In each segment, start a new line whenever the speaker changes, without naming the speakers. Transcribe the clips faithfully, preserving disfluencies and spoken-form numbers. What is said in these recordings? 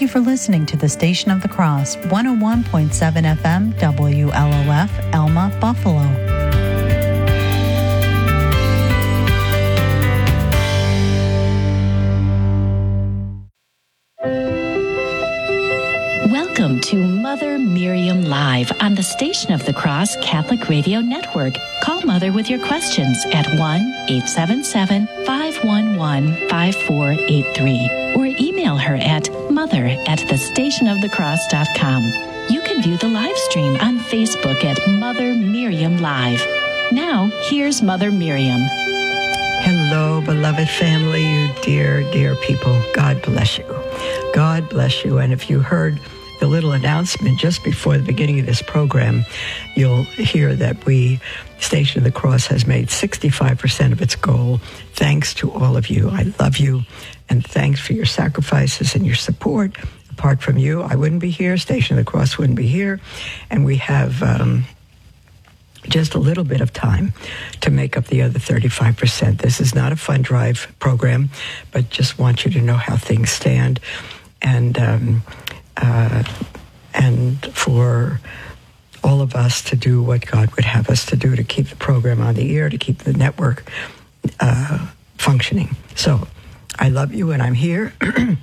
you for listening to the Station of the Cross, one oh one point seven F M, W L O F, Elma, Buffalo.
Welcome to Mother Miriam Live on the Station of the Cross Catholic Radio Network. Call Mother with your questions at one eight seven seven, five one one, five four eight three or email her at mother at the station of the cross dot com. You can view the live stream on Facebook at Mother Miriam Live. Now, here's Mother Miriam.
Hello, beloved family, you dear, dear people. God bless you. God bless you. And if you heard the little announcement just before the beginning of this program, you'll hear that we, Station of the Cross, has made sixty-five percent of its goal. Thanks to all of you. I love you, and thanks for your sacrifices and your support. Apart from you, I wouldn't be here. Station of the Cross wouldn't be here. And we have um, just a little bit of time to make up the other thirty-five percent. This is not a fund drive program, but just want you to know how things stand. And um, uh, and for all of us to do what God would have us to do to keep the program on the air, to keep the network uh, functioning. So I love you, and I'm here.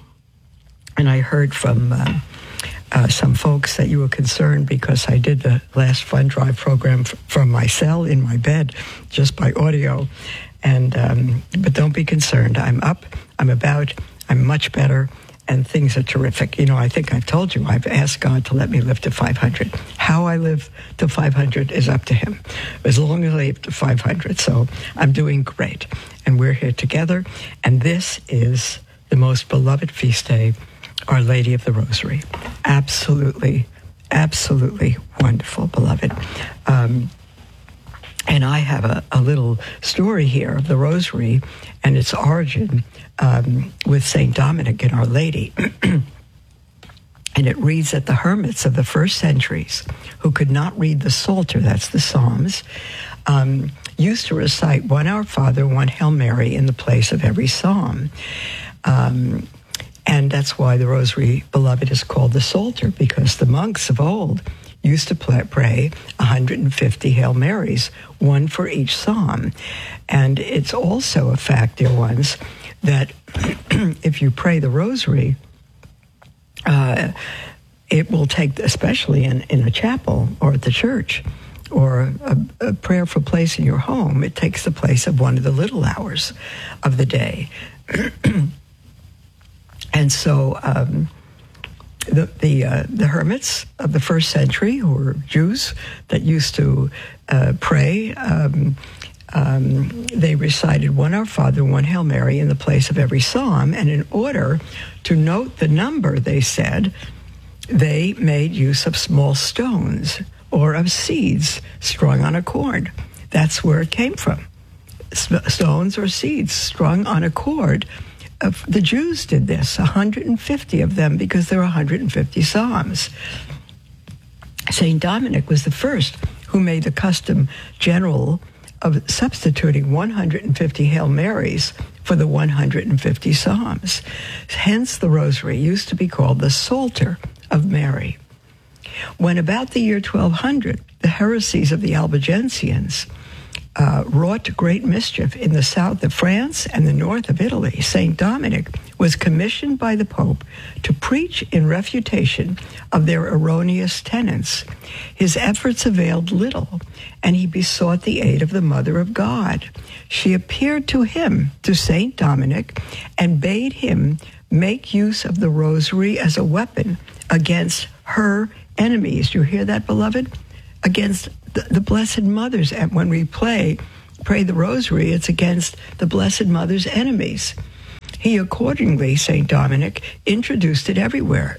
And I heard from uh, uh, some folks that you were concerned because I did the last fund drive program f- from my cell in my bed, just by audio. And um, but don't be concerned. I'm up. I'm about. I'm much better. And things are terrific. You know, I think I've told you, I've asked God to let me live to five hundred. How I live to five hundred is up to him, as long as I live to five hundred. So I'm doing great. And we're here together. And this is the most beloved feast day, Our Lady of the Rosary. Absolutely, absolutely wonderful, beloved. Um, and I have a, a little story here of the Rosary and its origin um, with Saint Dominic and Our Lady. And it reads that the hermits of the first centuries, who could not read the Psalter, that's the Psalms, um, used to recite one Our Father, one Hail Mary in the place of every psalm. Um, and that's why the Rosary, beloved, is called the Psalter, because the monks of old used to play, pray one hundred fifty Hail Marys, one for each psalm. And it's also a fact, dear ones, that if you pray the Rosary, uh, it will take, especially in, in a chapel or at the church, or a, a prayerful place in your home, it takes the place of one of the little hours of the day. And so um, the the, uh, the hermits of the first century, who were Jews that used to uh, pray, um, um, they recited one Our Father, one Hail Mary in the place of every psalm. And in order to note the number, they said, they made use of small stones or of seeds strung on a cord. That's where it came from. Stones or seeds strung on a cord. Uh, the Jews did this, one hundred fifty of them, because there were one hundred fifty psalms. Saint Dominic was the first who made the custom general of substituting one hundred fifty Hail Marys for the one hundred fifty psalms. Hence, the Rosary used to be called the Psalter of Mary. When about the year twelve hundred, the heresies of the Albigensians uh, wrought great mischief in the south of France and the north of Italy, Saint Dominic was commissioned by the Pope to preach in refutation of their erroneous tenets. His efforts availed little, and he besought the aid of the Mother of God. She appeared to him, to Saint Dominic, and bade him make use of the Rosary as a weapon against her enemies. You hear that, beloved? Against the, the Blessed Mother's. And when we play, pray the Rosary, it's against the Blessed Mother's enemies. He accordingly, Saint Dominic, introduced it everywhere.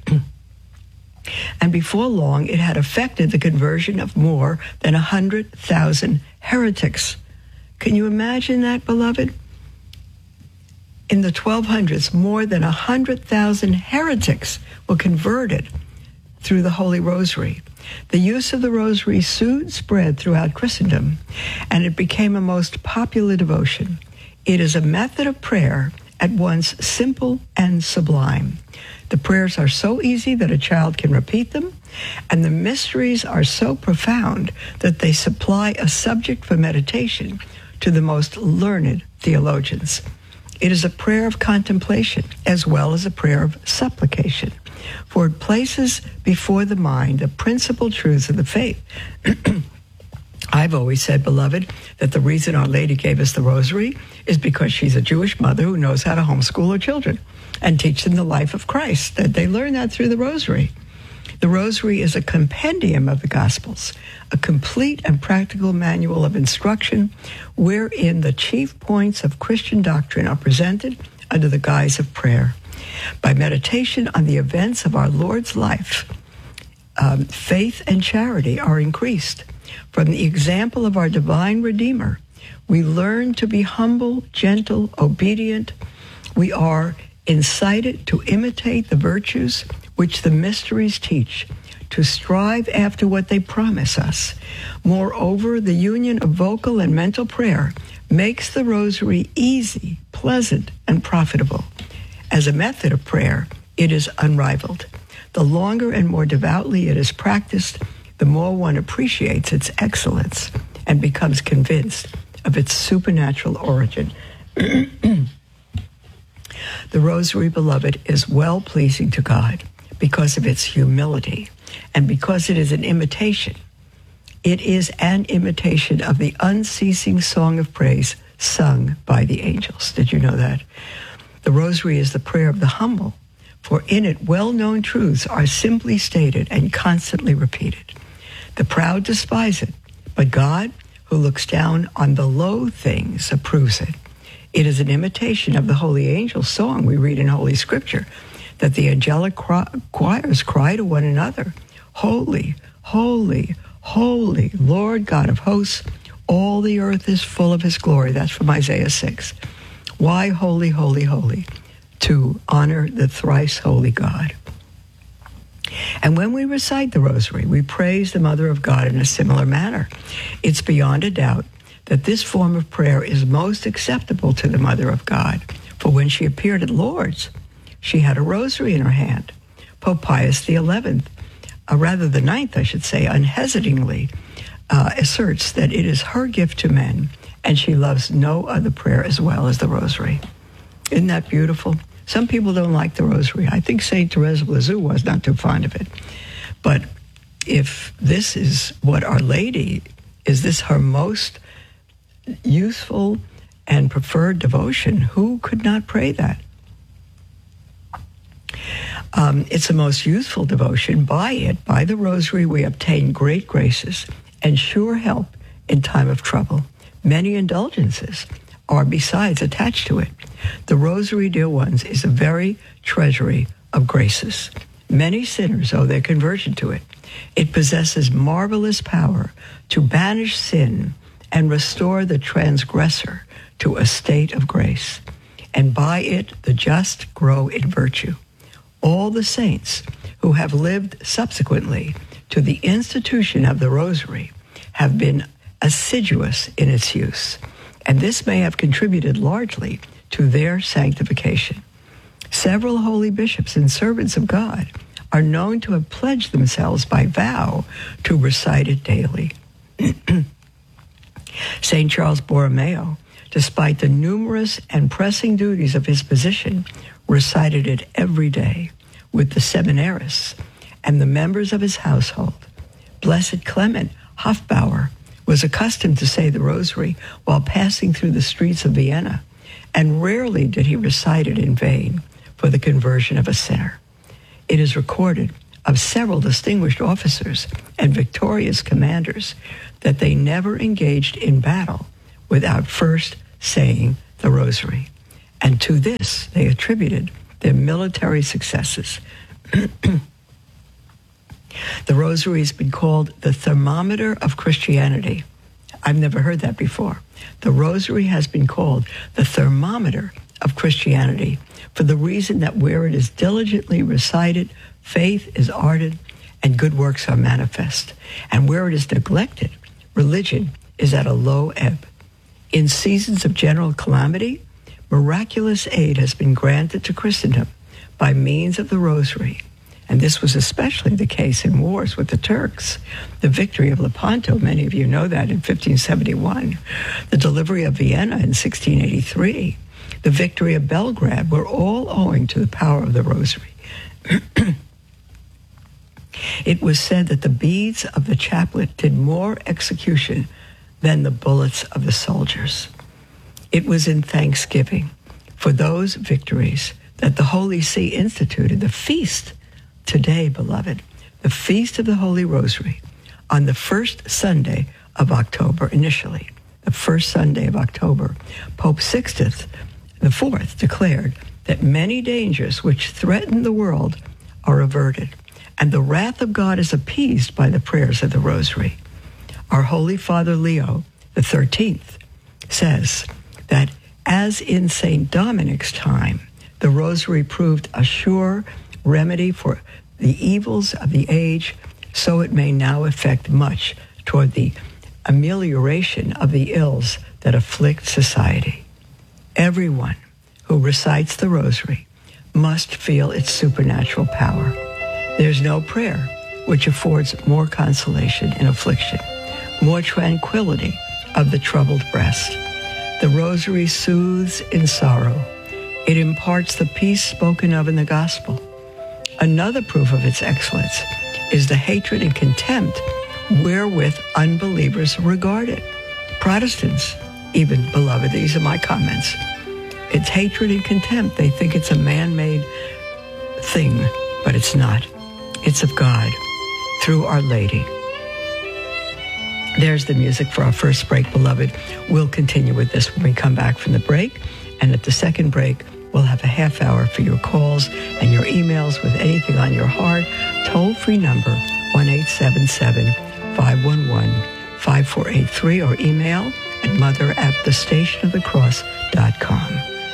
And before long, it had affected the conversion of more than one hundred thousand heretics. Can you imagine that, beloved? In the twelve hundreds, more than one hundred thousand heretics were converted through the Holy Rosary. The use of the Rosary soon spread throughout Christendom, and it became a most popular devotion. It is a method of prayer at once simple and sublime. The prayers are so easy that a child can repeat them, and the mysteries are so profound that they supply a subject for meditation to the most learned theologians. It is a prayer of contemplation as well as a prayer of supplication, for it places before the mind the principal truths of the faith. I've always said, beloved, that the reason Our Lady gave us the rosary is because she's a Jewish mother who knows how to homeschool her children and teach them the life of Christ. That they learn that through the rosary. The rosary is a compendium of the Gospels, a complete and practical manual of instruction wherein the chief points of Christian doctrine are presented under the guise of prayer. By meditation on the events of our Lord's life, um, faith and charity are increased. From the example of our divine Redeemer, we learn to be humble, gentle, obedient. We are incited to imitate the virtues which the mysteries teach, to strive after what they promise us. Moreover, the union of vocal and mental prayer makes the rosary easy, pleasant, and profitable. As a method of prayer, it is unrivaled. The longer and more devoutly it is practiced, the more one appreciates its excellence and becomes convinced of its supernatural origin. The rosary, beloved, is well-pleasing to God because of its humility and because it is an imitation. It is an imitation of the unceasing song of praise sung by the angels. Did you know that? The rosary is the prayer of the humble, for in it well-known truths are simply stated and constantly repeated. The proud despise it, but God, who looks down on the low things, approves it. It is an imitation of the holy angel song we read in Holy Scripture, that the angelic choirs cry to one another, "Holy, holy, holy, Lord God of hosts, all the earth is full of his glory." That's from Isaiah six. Why holy, holy, holy? To honor the thrice holy God. And when we recite the rosary, we praise the Mother of God in a similar manner. It's beyond a doubt that this form of prayer is most acceptable to the Mother of God. For when she appeared at Lourdes, she had a rosary in her hand. Pope Pius the eleventh, uh, rather the ninth, I should say, unhesitatingly uh, asserts that it is her gift to men, and she loves no other prayer as well as the rosary. Isn't that beautiful? Some people don't like the rosary. I think Saint Therese of Lisieux was not too fond of it. But if this is what Our Lady, is this her most useful and preferred devotion, who could not pray that? Um, it's the most useful devotion. By it, by the rosary, we obtain great graces and sure help in time of trouble. Many indulgences are besides attached to it. The rosary, dear ones, is a very treasury of graces. Many sinners owe their conversion to it. It possesses marvelous power to banish sin and restore the transgressor to a state of grace. And by it, the just grow in virtue. All the saints who have lived subsequently to the institution of the rosary have been assiduous in its use, and this may have contributed largely to their sanctification. Several holy bishops and servants of God are known to have pledged themselves by vow to recite it daily. Saint Charles Borromeo, despite the numerous and pressing duties of his position, recited it every day with the seminarists and the members of his household. Blessed Clement Hofbauer was accustomed to say the rosary while passing through the streets of Vienna, and rarely did he recite it in vain for the conversion of a sinner. It is recorded of several distinguished officers and victorious commanders that they never engaged in battle without first saying the rosary. And to this they attributed their military successes. The rosary has been called the thermometer of Christianity. I've never heard that before. The rosary has been called the thermometer of Christianity for the reason that where it is diligently recited, faith is ardent and good works are manifest. And where it is neglected, religion is at a low ebb. In seasons of general calamity, miraculous aid has been granted to Christendom by means of the Rosary. And this was especially the case in wars with the Turks. The victory of Lepanto, many of you know that, in fifteen seventy-one. The delivery of Vienna in sixteen eighty-three. The victory of Belgrade were all owing to the power of the Rosary. It was said that the beads of the chaplet did more execution than the bullets of the soldiers. It was in thanksgiving for those victories that the Holy See instituted the feast today, beloved, the Feast of the Holy Rosary, on the first Sunday of October initially. The first Sunday of October, Pope Sixtus the Fourth declared that many dangers which threaten the world are averted, and the wrath of God is appeased by the prayers of the Rosary. Our Holy Father Leo the Thirteenth says that as in Saint Dominic's time, the Rosary proved a sure remedy for the evils of the age, so it may now effect much toward the amelioration of the ills that afflict society. Everyone who recites the Rosary must feel its supernatural power. There's no prayer which affords more consolation in affliction, more tranquility of the troubled breast. The Rosary soothes in sorrow. It imparts the peace spoken of in the Gospel. Another proof of its excellence is the hatred and contempt wherewith unbelievers regard it. Protestants, even, beloved, these are my comments. It's hatred and contempt. They think it's a man-made thing, but it's not. It's of God through Our Lady. There's the music for our first break, beloved. We'll continue with this when we come back from the break. And at the second break, we'll have a half hour for your calls and your emails with anything on your heart. Toll-free number, one eight seven seven, five one one, five four eight three, or email at mother at the station of the cross dot com.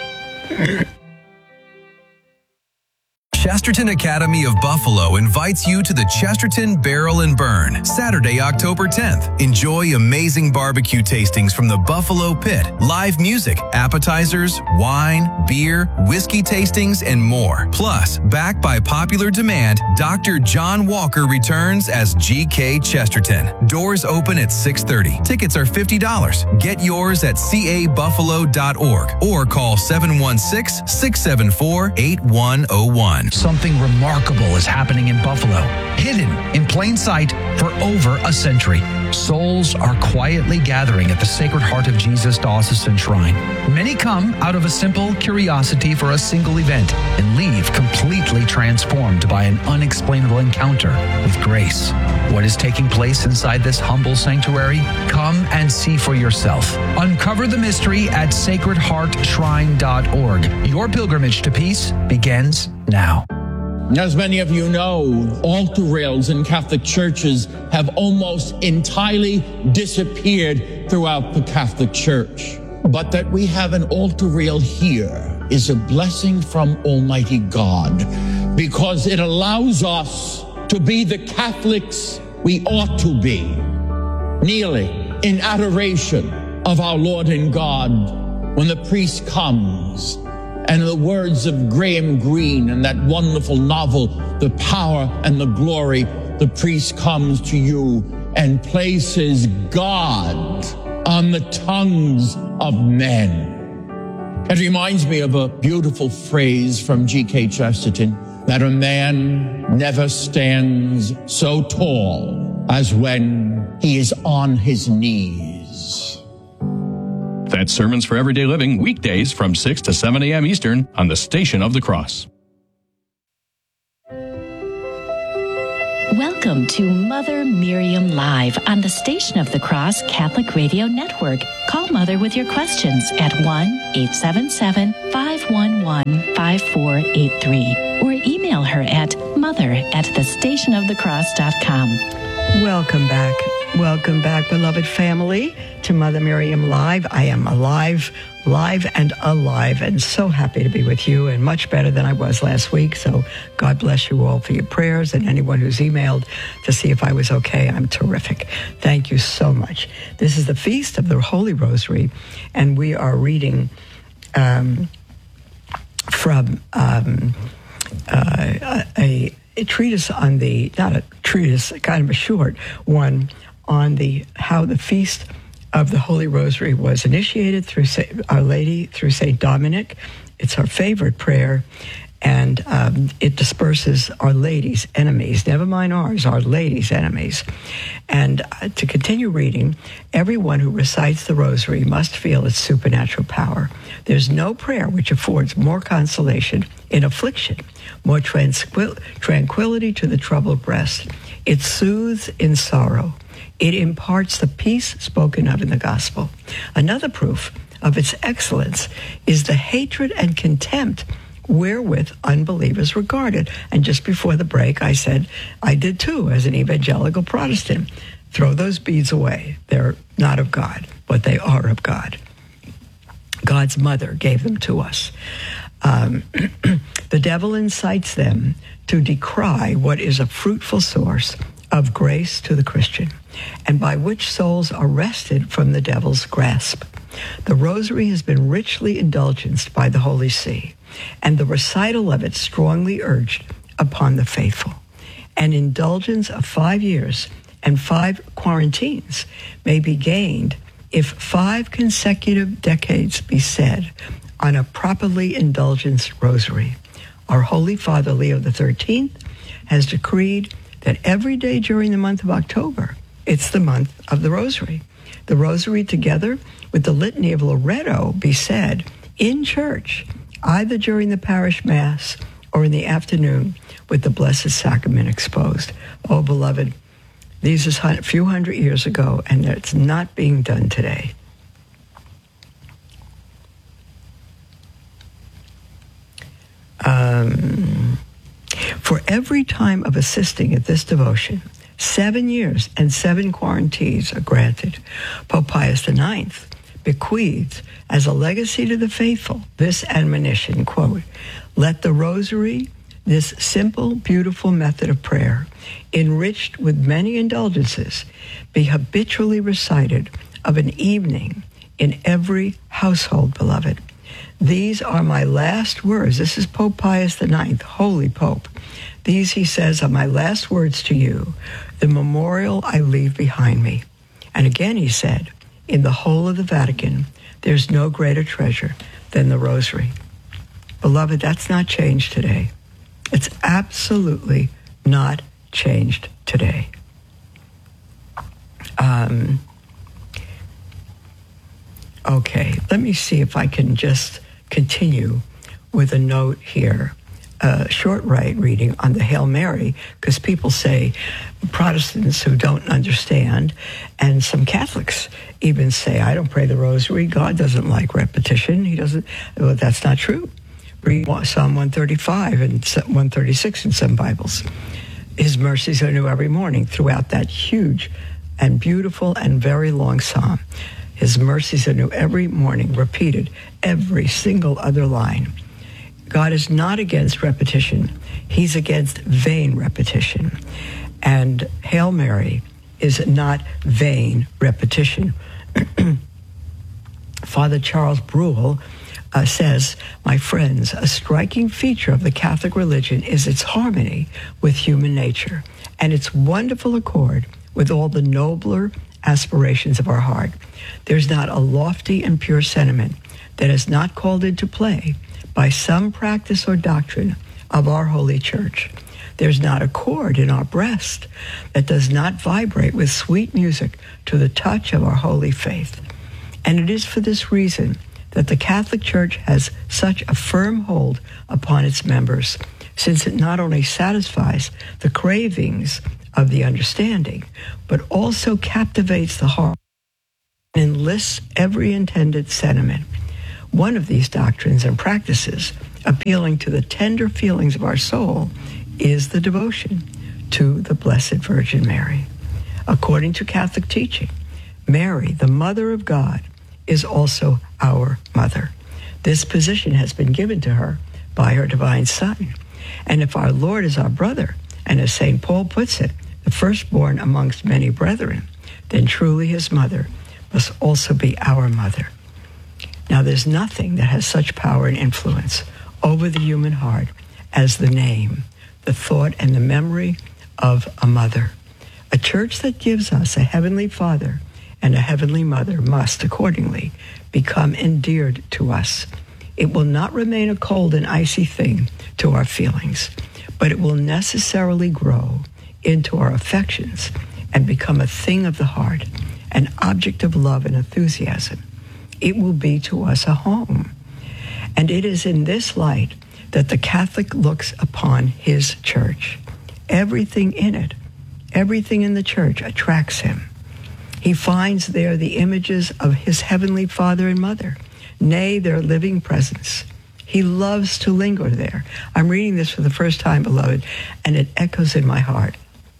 Chesterton Academy of Buffalo invites you to the Chesterton Barrel and Burn, Saturday, October tenth. Enjoy amazing barbecue tastings from the Buffalo Pit, live music, appetizers, wine, beer, whiskey tastings, and more. Plus, backed by popular demand, Doctor John Walker returns as G K Chesterton. Doors open at six thirty. Tickets are fifty dollars. Get yours at c a buffalo dot org or call seven one six, six seven four, eight one zero one.
Something remarkable is happening in Buffalo, hidden in plain sight for over a century. Souls are quietly gathering at the Sacred Heart of Jesus Diocesan Shrine. Many come out of a simple curiosity for a single event and leave completely transformed by an unexplainable encounter with grace. What is taking place inside this humble sanctuary? Come and see for yourself. Uncover the mystery at sacred heart shrine dot org. Your pilgrimage to peace begins now.
As many of you know, altar rails in Catholic churches have almost entirely disappeared throughout the Catholic Church. But that we have an altar rail here is a blessing from Almighty God, because it allows us to be the Catholics we ought to be, kneeling in adoration of our Lord and God when the priest comes. And in the words of Graham Greene in that wonderful novel, The Power and the Glory, the priest comes to you and places God on the tongues of men. It reminds me of a beautiful phrase from G K Chesterton, that a man never stands so tall as when he is on his knees.
That's Sermons for Everyday Living, weekdays from six to seven a.m. Eastern on the Station of the Cross.
Welcome to Mother Miriam Live on the Station of the Cross Catholic Radio Network. Call Mother with your questions at one eight seven seven, five one one, five four eight three or email her at mother at the station of the cross dot com.
Welcome back. Welcome back, beloved family, to Mother Miriam Live. I am alive, live and alive, and so happy to be with you, and much better than I was last week. So God bless you all for your prayers, and anyone who's emailed to see if I was okay. I'm terrific. Thank you so much. This is the Feast of the Holy Rosary, and we are reading um, from um, uh, a, a treatise on the, not a treatise, kind of a short one, on the how the Feast of the Holy Rosary was initiated through Saint, Our Lady, through Saint Dominic. It's our favorite prayer, and um, it disperses Our Lady's enemies, never mind ours, Our Lady's enemies. And uh, to continue reading, everyone who recites the Rosary must feel its supernatural power. There's no prayer which affords more consolation in affliction, more tranquil- tranquility to the troubled breast. It soothes in sorrow. It imparts the peace spoken of in the gospel. Another proof of its excellence is the hatred and contempt wherewith unbelievers regard it. And just before the break, I said, I did too, as an evangelical Protestant. Throw those beads away. They're not of God, but they are of God. God's mother gave them to us. Um, the devil incites them to decry what is a fruitful source of grace to the Christian, and by which souls are wrested from the devil's grasp. The Rosary has been richly indulgenced by the Holy See, and the recital of it strongly urged upon the faithful. An indulgence of five years and five quarantines may be gained if five consecutive decades be said on a properly indulgenced Rosary. Our Holy Father Leo the thirteenth has decreed that every day during the month of October, it's the month of the Rosary. The Rosary, together with the Litany of Loretto, be said in church, either during the parish mass or in the afternoon with the Blessed Sacrament exposed. Oh, beloved, these is a few hundred years ago, and it's not being done today. Um, for every time of assisting at this devotion, seven years and seven quarantines are granted. Pope Pius the Ninth bequeaths as a legacy to the faithful this admonition, quote, let the Rosary, this simple, beautiful method of prayer, enriched with many indulgences, be habitually recited of an evening in every household, beloved. These are my last words. This is Pope Pius the Ninth, Holy Pope. These, he says, are my last words to you, the memorial I leave behind me. And again he said, in the whole of the Vatican, there's no greater treasure than the Rosary. Beloved, that's not changed today. It's absolutely not changed today. Um, okay, let me see if I can just continue with a note here. A short right reading on the Hail Mary, because people say, Protestants who don't understand, and some Catholics even say, I don't pray the Rosary. God doesn't like repetition. He doesn't. Well, that's not true. Read Psalm one thirty-five and one thirty-six in some Bibles. His mercies are new every morning throughout that huge and beautiful and very long psalm. His mercies are new every morning, repeated every single other line. God is not against repetition. He's against vain repetition. And Hail Mary is not vain repetition. Father Charles Bruhl uh, says, my friends, a striking feature of the Catholic religion is its harmony with human nature and its wonderful accord with all the nobler aspirations of our heart. There's not a lofty and pure sentiment that is not called into play by some practice or doctrine of our Holy Church. There's not a chord in our breast that does not vibrate with sweet music to the touch of our holy faith. And it is for this reason that the Catholic Church has such a firm hold upon its members, since it not only satisfies the cravings of the understanding, but also captivates the heart and enlists every intended sentiment. One of these doctrines and practices, appealing to the tender feelings of our soul, is the devotion to the Blessed Virgin Mary. According to Catholic teaching, Mary, the Mother of God, is also our mother. This position has been given to her by her divine Son. And if our Lord is our brother, and as Saint Paul puts it, the firstborn amongst many brethren, then truly his mother must also be our mother. Now, there's nothing that has such power and influence over the human heart as the name, the thought, and the memory of a mother. A church that gives us a heavenly father and a heavenly mother must, accordingly, become endeared to us. It will not remain a cold and icy thing to our feelings, but it will necessarily grow into our affections and become a thing of the heart, an object of love and enthusiasm. It will be to us a home. And it is in this light that the Catholic looks upon his church. Everything in it, everything in the church attracts him. He finds there the images of his heavenly father and mother, nay, their living presence. He loves to linger there. I'm reading this for the first time, beloved, and it echoes in my heart.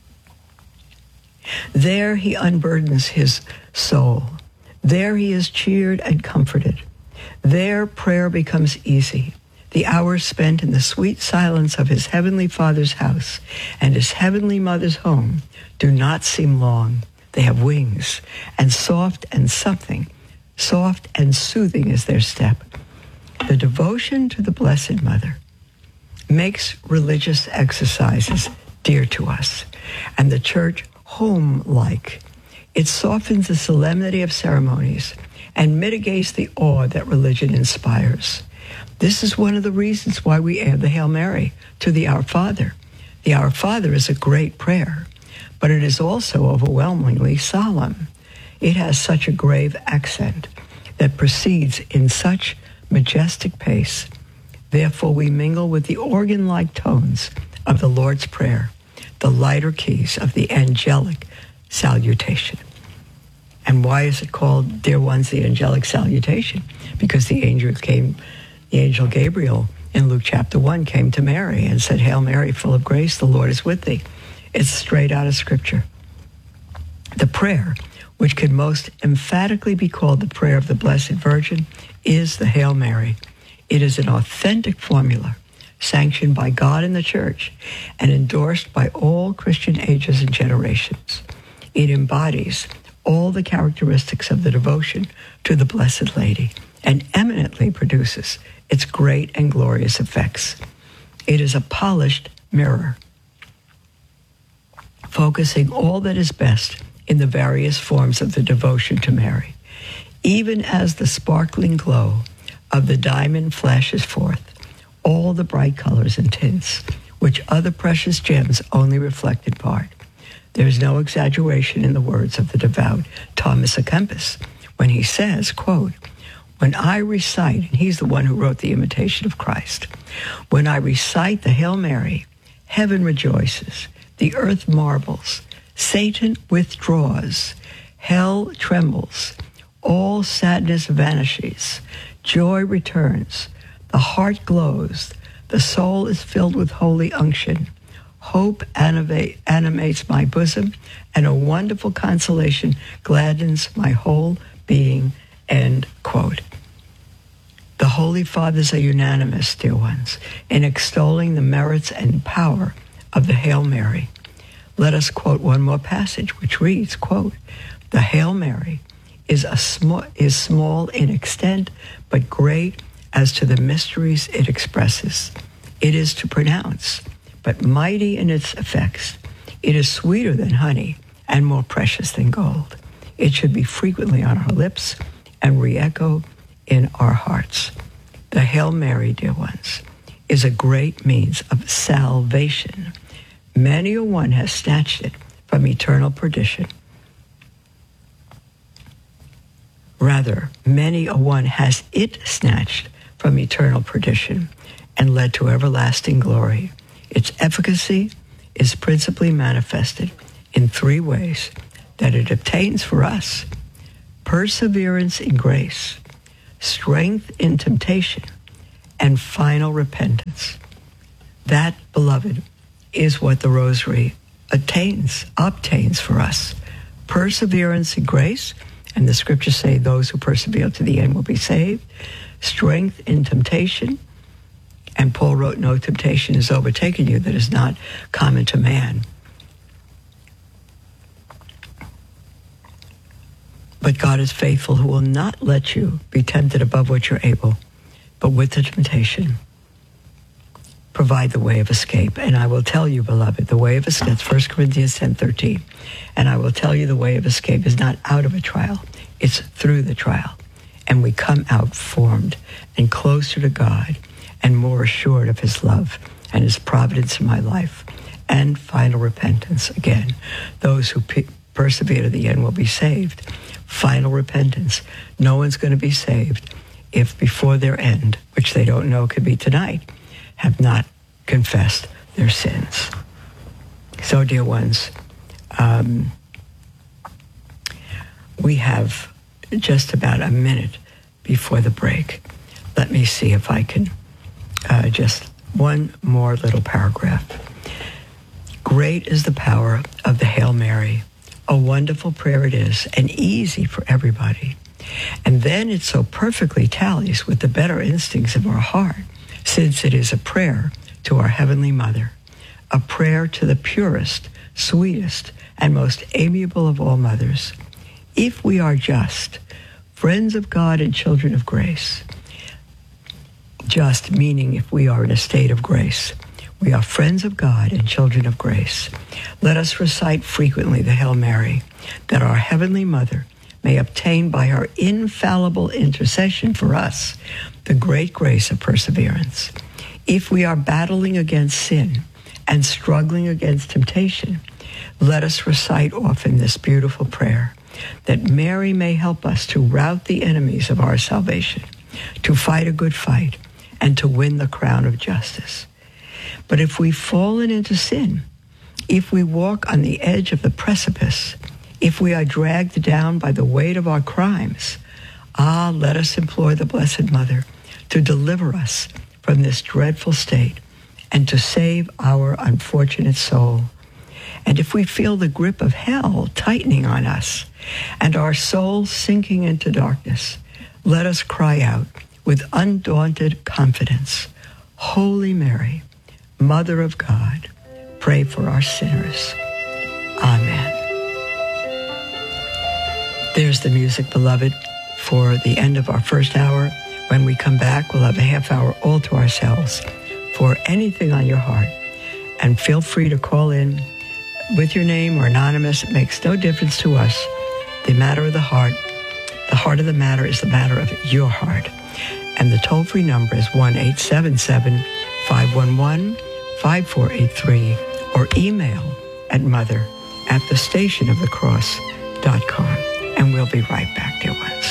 There he unburdens his soul. There he is cheered and comforted. There prayer becomes easy. The hours spent in the sweet silence of his heavenly Father's house and his heavenly mother's home do not seem long. They have wings, and soft and something, soft and soothing is their step. The devotion to the Blessed Mother makes religious exercises dear to us, and the church home-like. It softens the solemnity of ceremonies and mitigates the awe that religion inspires. This is one of the reasons why we add the Hail Mary to the Our Father. The Our Father is a great prayer, but it is also overwhelmingly solemn. It has such a grave accent that proceeds in such majestic pace. Therefore, we mingle with the organ-like tones of the Lord's Prayer, the lighter keys of the angelic salutation. And why is it called, dear ones, the angelic salutation? Because the angel came, the angel Gabriel in Luke chapter one came to Mary and said, Hail Mary, full of grace, the Lord is with thee. It's straight out of Scripture. The prayer, which can most emphatically be called the prayer of the Blessed Virgin, is the Hail Mary. It is an authentic formula sanctioned by God and the Church and endorsed by all Christian ages and generations. It embodies all the characteristics of the devotion to the Blessed Lady and eminently produces its great and glorious effects. It is a polished mirror, focusing all that is best in the various forms of the devotion to Mary. Even as the sparkling glow of the diamond flashes forth all the bright colors and tints, which other precious gems only reflect in part. There is no exaggeration in the words of the devout Thomas à Kempis when he says, quote, when I recite, and he's the one who wrote the Imitation of Christ, when I recite the Hail Mary, heaven rejoices, the earth marvels, Satan withdraws, hell trembles, all sadness vanishes, joy returns, the heart glows, the soul is filled with holy unction, hope animate, animates my bosom, and a wonderful consolation gladdens my whole being, end quote. The Holy Fathers are unanimous, dear ones, in extolling the merits and power of the Hail Mary. Let us quote one more passage, which reads, quote, the Hail Mary is, a sm- is small in extent, but great as to the mysteries it expresses. It is to pronounce, but mighty in its effects. It is sweeter than honey and more precious than gold. It should be frequently on our lips and re-echo in our hearts. The Hail Mary, dear ones, is a great means of salvation. Many a one has snatched it from eternal perdition. Rather, many a one has it snatched from eternal perdition and led to everlasting glory. Its efficacy is principally manifested in three ways that it obtains for us: perseverance in grace, strength in temptation, and final repentance. That, beloved, is what the Rosary attains, obtains for us. Perseverance in grace, and the Scriptures say those who persevere to the end will be saved. Strength in temptation, and Paul wrote, no temptation has overtaken you that is not common to man. But God is faithful, who will not let you be tempted above what you're able, but with the temptation, provide the way of escape. And I will tell you, beloved, the way of escape, that's First Corinthians ten thirteen. And I will tell you the way of escape is not out of a trial, it's through the trial. And we come out formed and closer to God and more assured of his love and his providence in my life. And final repentance. Again, those who pe- persevere to the end will be saved. Final repentance. No one's going to be saved if before their end, which they don't know could be tonight, have not confessed their sins. So, dear ones, um, we have just about a minute before the break. Let me see if I can uh, just one more little paragraph. Great is the power of the Hail Mary. A wonderful prayer it is, and easy for everybody. And then it so perfectly tallies with the better instincts of our heart, since it is a prayer to our Heavenly Mother, a prayer to the purest, sweetest, and most amiable of all mothers. If we are just, friends of God and children of grace, just meaning if we are in a state of grace, we are friends of God and children of grace. Let us recite frequently the Hail Mary, that our Heavenly Mother may obtain by her infallible intercession for us the great grace of perseverance. If we are battling against sin and struggling against temptation, let us recite often this beautiful prayer, that Mary may help us to rout the enemies of our salvation, to fight a good fight, and to win the crown of justice. But if we've fallen into sin, if we walk on the edge of the precipice, if we are dragged down by the weight of our crimes, ah, let us implore the Blessed Mother to deliver us from this dreadful state and to save our unfortunate soul. And if we feel the grip of hell tightening on us and our soul sinking into darkness, let us cry out with undaunted confidence, Holy Mary, Mother of God, pray for our sinners. Amen. There's the music, beloved, for the end of our first hour. When we come back, we'll have a half hour all to ourselves for anything on your heart. And feel free to call in with your name or anonymous. It makes no difference to us. The matter of the heart, the heart of the matter is the matter of your heart. And the toll-free number is one eight seven seven, five one one, five four eight three, or email at mother at the station of the cross dot com. And we'll be right back, dear ones.